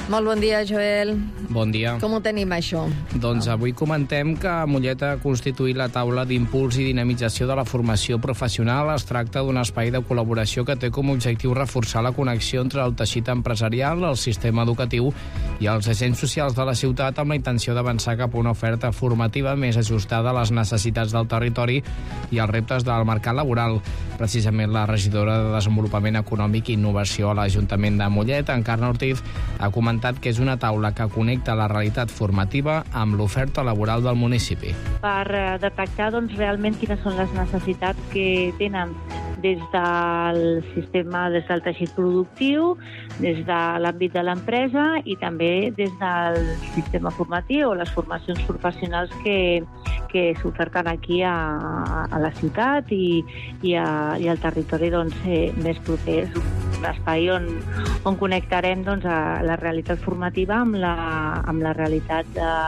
Molt bon dia, Joel. Bon dia. Com ho tenim, això? Doncs avui comentem que Mollet ha constituït la taula d'impuls i dinamització de la formació professional. Es tracta d'un espai de col·laboració que té com a objectiu reforçar la connexió entre el teixit empresarial, el sistema educatiu i els agents socials de la ciutat amb la intenció d'avançar cap a una oferta formativa més ajustada a les necessitats del territori i als reptes del mercat laboral. Precisament la regidora de Desenvolupament Econòmic i Innovació a l'Ajuntament de Mollet, Encarna Ortiz, ha comentat que és una taula que connecta la realitat formativa amb l'oferta laboral del municipi. Per detectar realment quines són les necessitats que tenen des del sistema, des del teixit productiu, des de l'àmbit de l'empresa i també des del sistema formatiu o les formacions professionals que s'oferten aquí a la ciutat i al territori més proper. Un espai on connectarem a la realitat formativa amb la realitat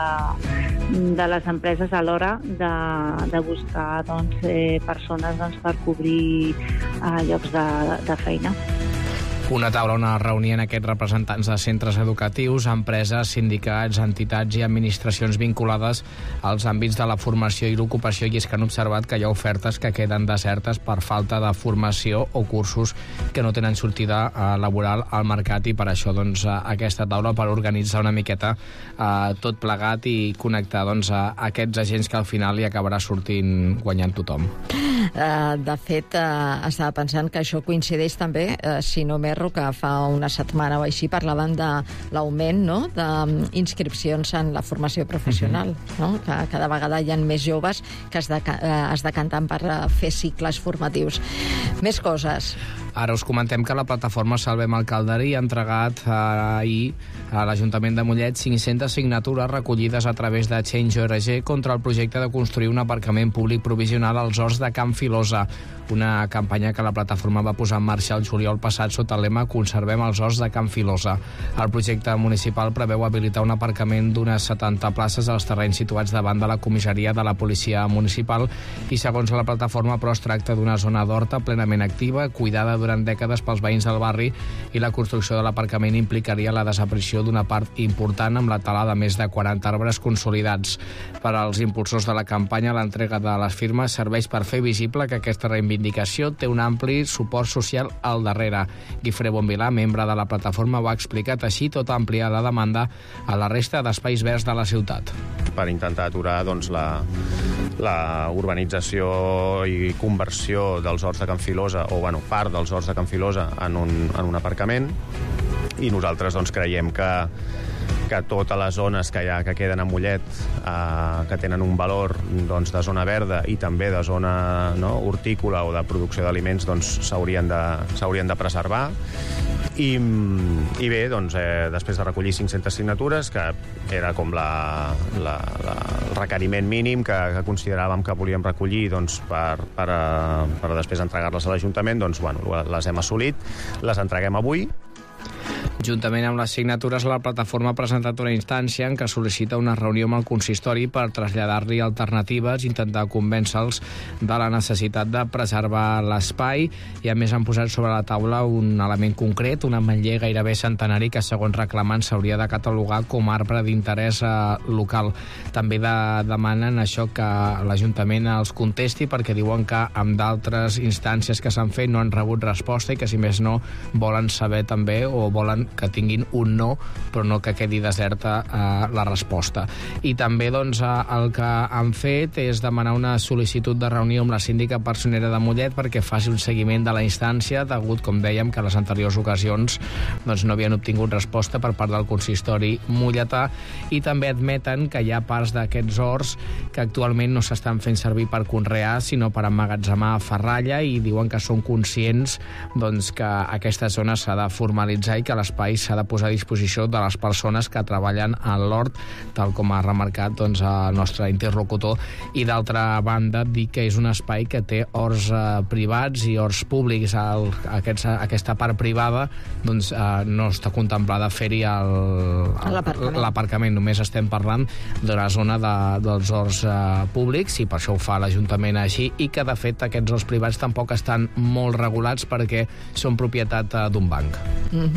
de les empreses a l'hora de buscar persones per cobrir llocs de feina. Una taula on es reunien aquests representants de centres educatius, empreses, sindicats, entitats i administracions vinculades als àmbits de la formació i l'ocupació, i és que han observat que hi ha ofertes que queden desertes per falta de formació o cursos que no tenen sortida laboral al mercat, i per això aquesta taula per organitzar una miqueta tot plegat i connectar aquests agents que al final hi acabarà sortint guanyant tothom. De fet, estava pensant que això coincideix també, si no m'erro, que fa una setmana o així parlàvem de l'augment d'inscripcions en la formació professional, no? Que cada vegada hi ha més joves que es decanten per fer cicles formatius. Més coses. Ara us comentem que la plataforma Salvem el Calderi ha entregat ahir a l'Ajuntament de Mollet 500 signatures recollides a través de Change.org contra el projecte de construir un aparcament públic provisional als horts de Can Filosa, una campanya que la plataforma va posar en marxa el juliol passat sota el lema Conservem els horts de Can Filosa. El projecte municipal preveu habilitar un aparcament d'unes 70 places als terrenys situats davant de la comissaria de la policia municipal, i segons la plataforma es tracta d'una zona d'horta plenament activa, cuidada durant dècades pels veïns del barri, i la construcció de l'aparcament implicaria la desaparició d'una part important amb la talada de més de 40 arbres consolidats. Per als impulsors de la campanya, l'entrega de les firmes serveix per fer visible que aquesta reivindicació té un ampli suport social al darrere. Guifré Bonvilà, membre de la plataforma, ho ha explicat així, tot ampliar la demanda a la resta d'espais verds de la ciutat. Per intentar aturar la urbanització i conversió dels horts de Can Filosa, o part dels horts de Can Filosa en un aparcament, i nosaltres creiem que totes les zones que queden a Mollet, que tenen un valor de zona verda i també de zona hortícola o de producció d'aliments, s'haurien de preservar. I bé, després de recollir 500 signatures, que era com el requeriment mínim que consideràvem que volíem recollir per després entregar-les a l'Ajuntament, les hem assolit, les entreguem avui. Juntament amb les signatures, la plataforma ha presentat una instància en què sol·licita una reunió amb el consistori per traslladar-li alternatives, intentar convèncer-los de la necessitat de preservar l'espai, i a més han posat sobre la taula un element concret, un ametller gairebé centenari que, segons reclamen, s'hauria de catalogar com arbre d'interès local. També demanen això, que l'Ajuntament els contesti, perquè diuen que amb d'altres instàncies que s'han fet no han rebut resposta, i que, si més no, volen saber també, o volen que tinguin un no, però no que quedi deserta la resposta. I també el que han fet és demanar una sol·licitud de reunió amb la síndica personera de Mollet perquè faci un seguiment de la instància, degut, com dèiem, que a les anteriors ocasions no havien obtingut resposta per part del consistori molletà. I també admeten que hi ha parts d'aquests horts que actualment no s'estan fent servir per conrear, sinó per emmagatzemar ferralla, i diuen que són conscients que aquesta zona s'ha de formalitzar i que l'espai s'ha de posar a disposició de les persones que treballen a l'hort, tal com ha remarcat el nostre interlocutor. I d'altra banda, dir que és un espai que té horts privats i horts públics. Aquesta part privada no està contemplada fer-hi l'aparcament. Només estem parlant de la zona dels horts públics, i per això ho fa l'Ajuntament així, i que de fet aquests horts privats tampoc estan molt regulats perquè són propietat d'un banc.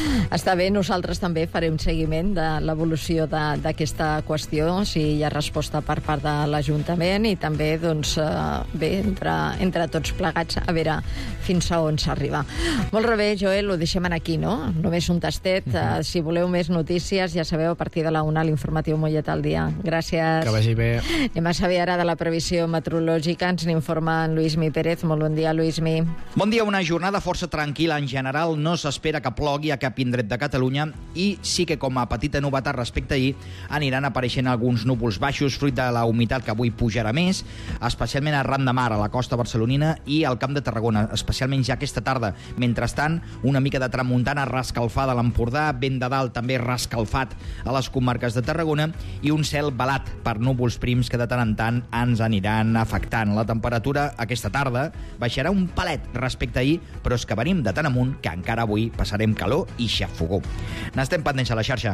Està bé, nosaltres també farem un seguiment de l'evolució d'aquesta qüestió, si hi ha resposta per part de l'Ajuntament i també, doncs, bé, entre tots plegats, a veure fins a on s'arriba. Molt bé, Joel, ho deixem aquí, no? Només un tastet. Si voleu més notícies, ja sabeu, a partir de la 1 l'informatiu Mollet al dia. Gràcies. Que vagi bé. Anem a saber ara de la previsió meteorològica. Ens n'informa en Lluïsmi Pérez. Molt bon dia, Lluïsmi. Bon dia, una jornada força tranquil·la en general. No s'espera que plogui a cap indret de Catalunya i sí que, com a petita novetat respecte a ahir, aniran apareixent alguns núvols baixos fruit de la humitat que avui pujarà més, especialment arran de mar a la costa barcelonina i al Camp de Tarragona, especialment ja aquesta tarda. Mentrestant, una mica de tramuntana rascalfada a l'Empordà, vent de dalt també rascalfat a les comarques de Tarragona i un cel velat per núvols prims que de tant en tant ens aniran afectant. La temperatura aquesta tarda baixarà un palet respecte a ahir, però és que venim de tan amunt que encara avui passarem calor i xafogó. N'estem pendents a la xarxa.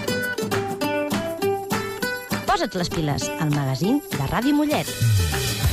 Posa't les piles, al magazín de Ràdio Mollet.